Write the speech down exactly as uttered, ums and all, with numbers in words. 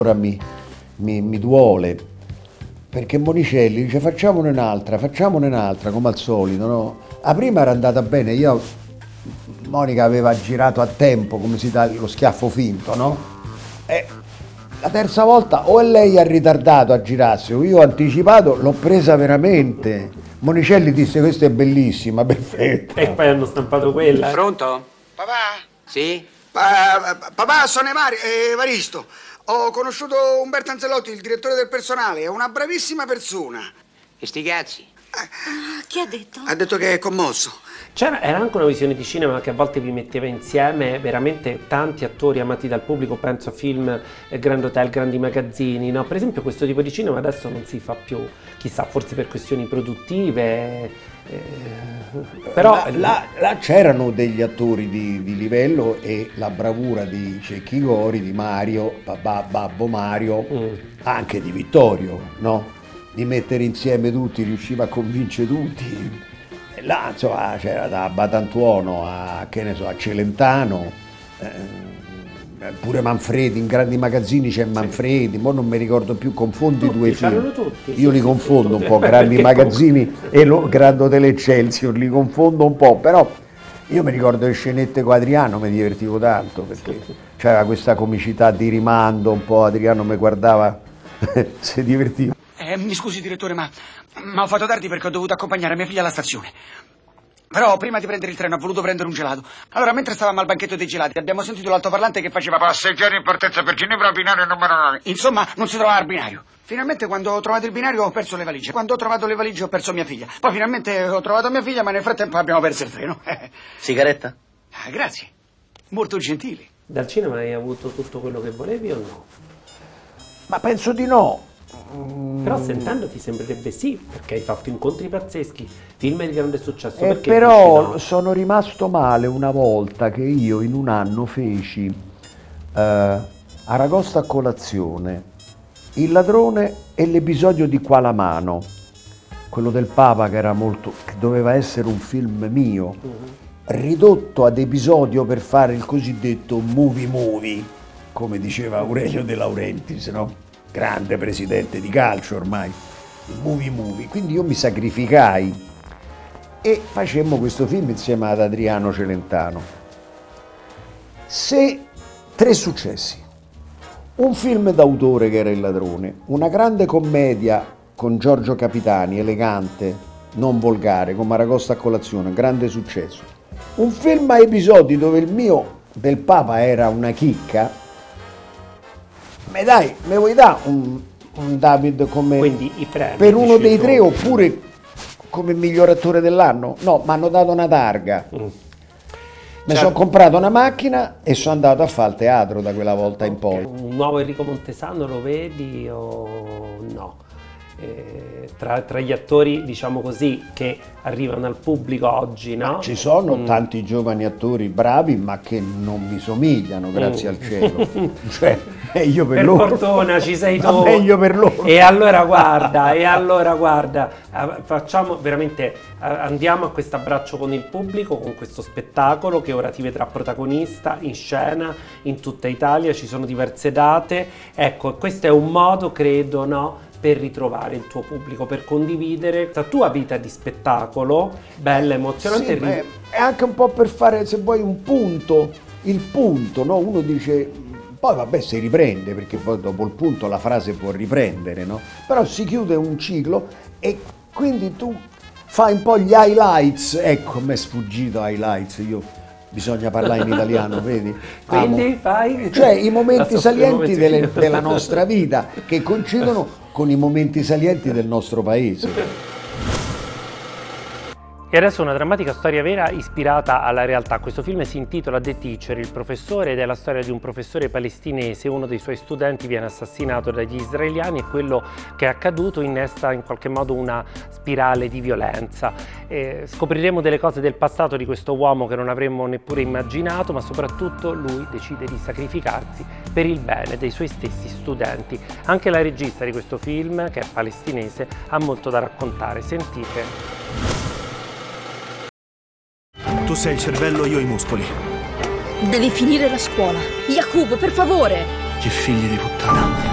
Ora mi, mi, mi duole, perché Monicelli dice facciamone un'altra, facciamone un'altra, come al solito, no? La prima era andata bene, io, Monica aveva girato a tempo, come si dà lo schiaffo finto, no? E la terza volta o è lei ha ritardato a girarsi o io ho anticipato, l'ho presa veramente. Monicelli disse questa è bellissima, perfetta. E poi hanno stampato quella. Pronto? Papà? Sì? Pa- papà, sono Emar- Evaristo. Ho conosciuto Umberto Anzellotti, il direttore del personale, è una bravissima persona. E sti cazzi? Ah, che ha detto? Ha detto che è commosso. C'era, era anche una visione di cinema che a volte vi metteva insieme veramente tanti attori amati dal pubblico, penso a film eh, Grand Hotel, grandi magazzini, no? Per esempio questo tipo di cinema adesso non si fa più, chissà, forse per questioni produttive, eh, però... Là, là, là c'erano degli attori di, di livello e la bravura di Cecchi Gori, di Mario, Babà, Babbo Mario, mm. anche di Vittorio, no? Di mettere insieme tutti, riusciva a convincere tutti. E là insomma c'era da Batantuono a, che ne so, a Celentano, eh, pure Manfredi, in grandi magazzini c'è Manfredi, ma non mi ricordo più, confondo tutti, i due film. Tutti, io sì, li sì, confondo sì, un po', tutti. grandi magazzini e lo Grand Hotel Excelsior, li confondo un po', però io mi ricordo le scenette con Adriano, mi divertivo tanto perché c'era questa comicità di rimando, un po' Adriano mi guardava, si divertiva. Eh, mi scusi, direttore, ma, ma ho fatto tardi perché ho dovuto accompagnare mia figlia alla stazione. Però prima di prendere il treno ho voluto prendere un gelato. Allora, mentre stavamo al banchetto dei gelati, abbiamo sentito l'altoparlante che faceva passeggeri in partenza per Ginevra, binario numero nove. Insomma, non si trovava il binario. Finalmente, quando ho trovato il binario, ho perso le valigie. Quando ho trovato le valigie, ho perso mia figlia. Poi finalmente ho trovato mia figlia, ma nel frattempo abbiamo perso il treno. Sigaretta? Ah, grazie. Molto gentili. Dal cinema hai avuto tutto quello che volevi o no? Ma penso di no. Però sentendoti sembrerebbe sì, perché hai fatto incontri pazzeschi, film di grande successo. Eh, perché però dici no? Sono rimasto male una volta che io in un anno feci eh, Aragosta a colazione, Il ladrone e l'episodio di Qua la mano, quello del Papa che era molto, che doveva essere un film mio, uh-huh. ridotto ad episodio per fare il cosiddetto movie movie, come diceva Aurelio De Laurentiis, no? Grande presidente di calcio ormai, il movie movie, quindi io mi sacrificai e facemmo questo film insieme ad Adriano Celentano. Se tre successi, un film d'autore che era Il ladrone, una grande commedia con Giorgio Capitani, elegante, non volgare, come Aragosta a colazione, grande successo, un film a episodi dove il mio del Papa era una chicca, ma dai, me vuoi dare un, un David come Quindi i premi per uno dei tre tu. Oppure come miglior attore dell'anno? No, mi hanno dato una targa. Mm. Mi certo. sono comprato una macchina e sono andato a fare il teatro da quella volta in poi. Un nuovo Enrico Montesano lo vedi o no? Eh, tra, tra gli attori, diciamo così, che arrivano al pubblico oggi, no? Ma ci sono mm. tanti giovani attori bravi, ma che non mi somigliano, grazie mm. al cielo. Cioè, meglio per, per loro. Per fortuna ci sei tu. Ma meglio per loro. E allora guarda, e allora guarda, facciamo veramente, andiamo a questo abbraccio con il pubblico, con questo spettacolo che ora ti vedrà protagonista in scena in tutta Italia, ci sono diverse date. Ecco, questo è un modo, credo, no? Per ritrovare il tuo pubblico, per condividere la tua vita di spettacolo, bella, emozionante. Sì, ri- è anche un po' per fare, se vuoi, un punto, il punto, no? Uno dice, poi vabbè si riprende, perché poi dopo il punto la frase può riprendere, no? Però si chiude un ciclo e quindi tu fai un po' gli highlights, ecco, a me è sfuggito highlights, io... Bisogna parlare in italiano, vedi? Quindi Amo. fai... Cioè i momenti salienti momenti delle, della nostra vita che coincidono con i momenti salienti del nostro paese. E adesso una drammatica storia vera ispirata alla realtà. Questo film si intitola The Teacher, il professore, ed è la storia di un professore palestinese. Uno dei suoi studenti viene assassinato dagli israeliani e quello che è accaduto innesta in qualche modo una spirale di violenza. E scopriremo delle cose del passato di questo uomo che non avremmo neppure immaginato, ma soprattutto lui decide di sacrificarsi per il bene dei suoi stessi studenti. Anche la regista di questo film, che è palestinese, ha molto da raccontare. Sentite. Tu sei il cervello, io i muscoli. Devi finire la scuola. Yaqub, per favore! Che figli di puttana.